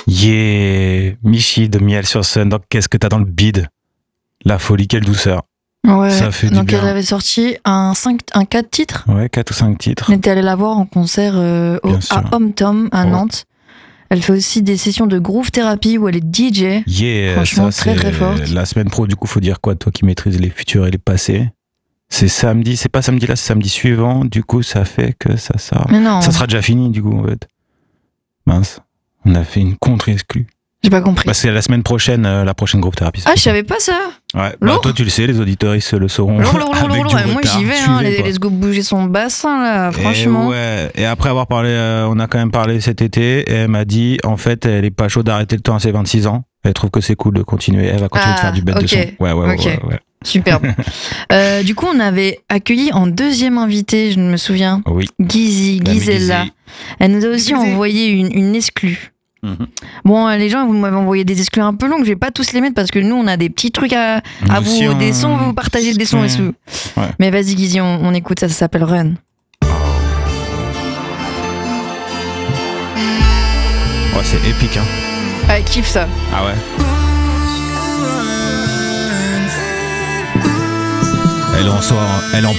Yeah, Michi de Miel sur Sun. Donc, qu'est-ce que t'as dans le bide? La folie, quelle douceur. Ouais, ça fait du donc bien. elle avait sorti un 4 titres. Ouais, 4 ou 5 titres. On était allé la voir en concert à Hom Tom à Nantes. Elle fait aussi des sessions de groove thérapie où elle est DJ. Yeah, franchement, ça, très forte. La semaine pro, du coup, faut dire quoi, toi qui maîtrises les futurs et les passés? C'est samedi, c'est pas samedi là, c'est samedi suivant. Du coup, ça fait que ça sort. Mais non. Ça sera déjà fini, du coup, en fait. Mince, on a fait une contre-exclue. J'ai pas compris. Bah, c'est la semaine prochaine, la prochaine groupe thérapie. Ah, je savais pas ça. Ouais, bah, toi tu le sais, les auditeurs ils se le sauront. Lourd. Avec Moi j'y vais, hein, les go bouger son bassin là, franchement. Et après avoir parlé, on a quand même parlé cet été, et elle m'a dit, en fait, elle est pas chaude d'arrêter le temps à ses 26 ans. Elle trouve que c'est cool de continuer. Elle va continuer de faire du bête de son. Ouais. Superbe. Du coup, on avait accueilli en deuxième invité, je me souviens. Oui. Gisela. Elle nous a aussi envoyé une exclue. Bon, les gens, vous m'avez envoyé des exclus un peu longs, je vais pas tous les mettre parce que nous, on a des petits trucs à vous, des sons, vous partagez des sons et tout. Ouais. Mais vas-y, Gizy, on écoute ça s'appelle Run. Oh, c'est épique, hein. Ah, kiffe ça. Ah ouais. Elle en